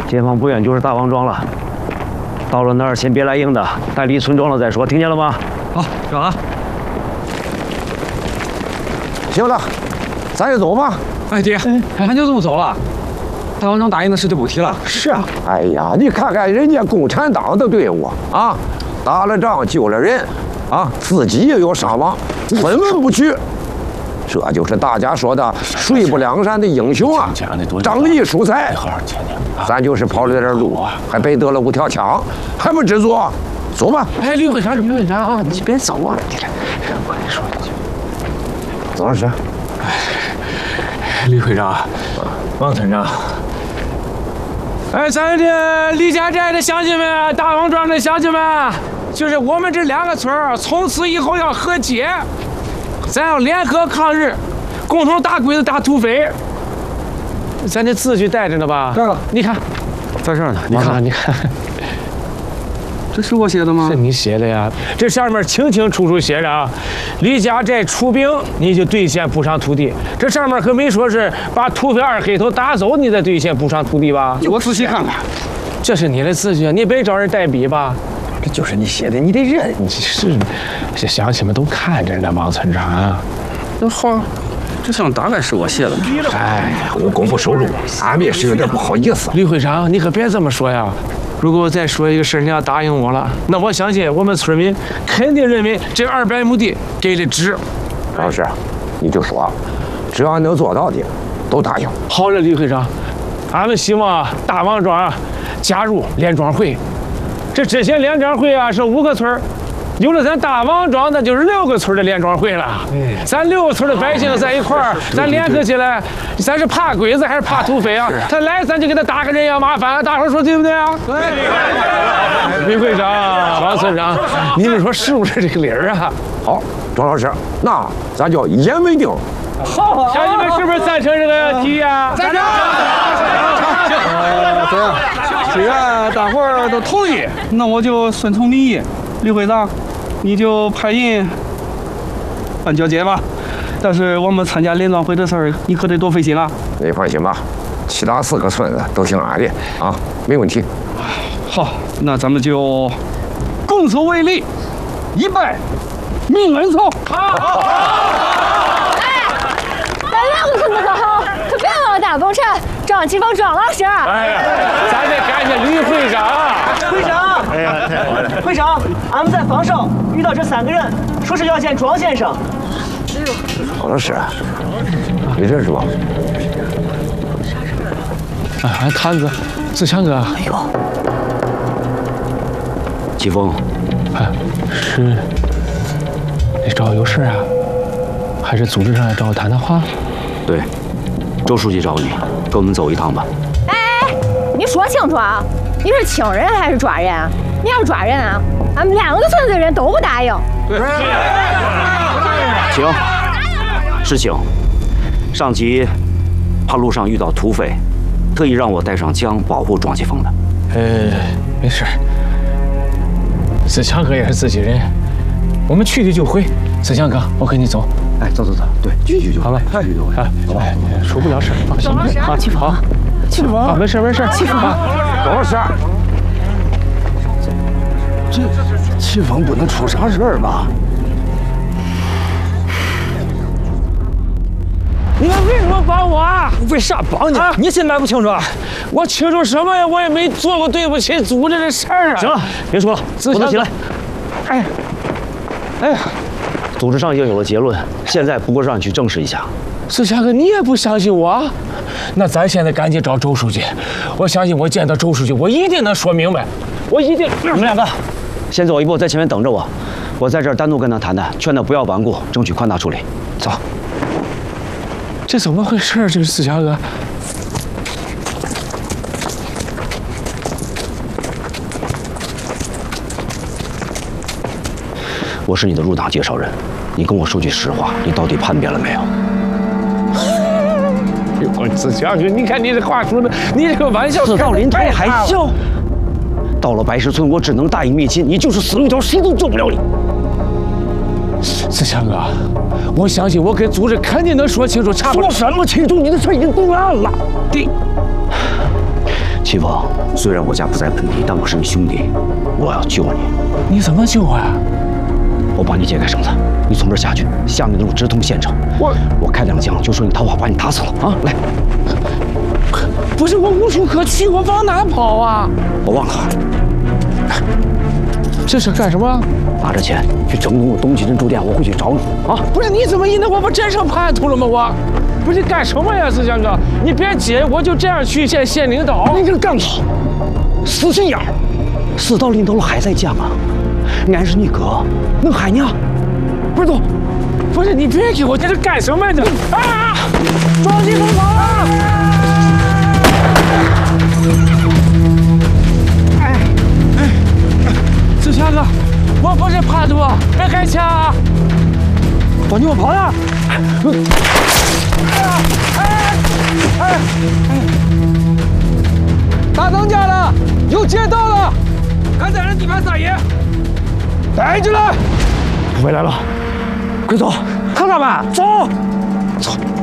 前方不远就是大王庄了，到了那儿先别来硬的，待离村庄了再说，听见了吗？ 好，知道了。 行了，咱也走吧。 哎，爹，俺就这么走了。大王庄答应的事就不提了。 是啊。哎呀，你看看人家共产党的队伍啊，打了仗救了人，啊，自己也有伤亡，分文不取。这就是大家说的水泊梁山的英雄啊，仗义疏财。咱就是跑了点路，还被得了5条枪，还不知足。走吧。 哎，吕会长啊，你别走啊！我跟你说， 走老师。 吕会长，王村长。哎，咱这李家寨的乡亲们，大王庄的乡亲们，就是我们这2个村从此以后要和解。咱要联合抗日，共同打鬼子、打土匪。咱这字据带着呢吧？带了。你看， 在这儿呢。 你看， 这是我写的吗？ 是你写的呀。这上面清清楚楚写着啊，李家寨出兵，你就兑现补偿土地。这上面可没说是把土匪2黑头打走，你再兑现补偿土地吧？ 我仔细看看， 这是你的字据，你别找人代笔吧？ 这就是你写的，你得认。 你是，这乡亲们都看着呢，王村长啊。 那好，这像大概是我写的。 哎， 我功夫收入，俺们也是有点不好意思。 吕会长，你可别这么说呀。如果我再说一个事，你要答应我了，那我相信我们村民肯定认为这200亩地给的值。 张老师，你就说，只要能做到的，都答应。 好了，吕会长，俺们希望大王庄加入联庄会。这之前联庄会啊是5个村，有了咱大王庄，那就是6个村的联庄会了。咱6个村的百姓在一块儿，咱联合起来，咱是怕鬼子还是怕土匪啊？他来咱就给他打个人仰马翻，大伙儿说对不对啊？对。吕会长、王村长，你们说是不是这个理儿啊？ 好，庄老师，那咱就一言为定。 好，乡亲们是不是赞成这个提议啊？赞成。 这样，既然大伙儿都同意，那我就顺从民意。吕会长，你就派人办交接吧。但是我们参加联庄会的事儿，你可得多费心啊。 你放心吧，其他4个村子都听俺的啊，没问题。 好，那咱们就共筹为力，一拜命恩仇。好。 咱2个村子可好，可别忘了大工程，张启峰庄老师。 哎呀，咱得感谢吕会长。 会长， 哎呀， 会长，俺们在房上遇到这3个人，说是要见庄先生。 庄老师，你认识吗？ 哎，俺摊子，志强哥。哎呦， 启峰， 哎，是你找我有事啊？还是组织上来找我谈谈话？ 对，周书记找你，跟我们走一趟吧。 哎，你说清楚啊！你是请人还是抓人啊？你要是抓人啊，俺们2个村子的人都不答应。 对，请，是请。上级怕路上遇到土匪，特意让我带上枪保护庄启峰的。 没事。志强哥也是自己人，我们去就回。志强哥，我跟你走。 哎，走，对，去就好嘞， 去就回。 哎，出不了事，放心。好，启峰，启峰，没事，启峰。 庄老师， 这启峰不能出啥事儿吧？ 你们为什么帮我啊？ 为啥帮你？你现在不清楚？ 我清楚什么呀？我也没做过对不起组织的事儿啊！ 行了，别说了，不能起来。 哎呀， 组织上已经有了结论，现在不过是让你去证实一下。 志强哥，你也不相信我？那咱现在赶紧找周书记。我相信我见到周书记，我一定能说明白。我一定。 你们2个先走一步，在前面等着我。我在这儿单独跟他谈谈，劝他不要顽固，争取宽大处理。走。 这怎么回事？这个志强哥。 我是你的入党介绍人，你跟我说句实话，你到底叛变了没有？ 志强哥，你看你这话说的，你这个玩笑， 事到临头还笑。到了白石村，我只能大义灭亲，你就是死路一条，谁都救不了你。 志强哥，我相信我跟组织肯定能说清楚。 说什么清楚？你的事已经定案了。 齐峰，虽然我家不在本地，但我是你兄弟，我要救你。 你怎么救啊？ 我帮你解开绳子，你从这儿下去，下面的路直通县城。我开两枪，就说你逃跑，把你打死了啊！来， 不是我无处可去，我往哪跑啊？ 我忘了， 这是干什么？ 拿着钱去整栋东集镇住店，我会去找你啊！ 不是你怎么一弄我不真成叛徒了吗？我不是干什么呀，思强哥，你别急，我就这样去见县领导。 你这干好，死心眼儿，死到临头了还在犟啊！俺是你哥，能害你啊？不是都， 不是你别给我在这干什么呢？啊！庄继峰跑了！思强哥，我不是叛徒，别开枪啊！ 庄继峰跑了！ 打当家了，有劫道了，敢在人地盘撒野，带进来！ 回来了，快走，看看吧，走，走。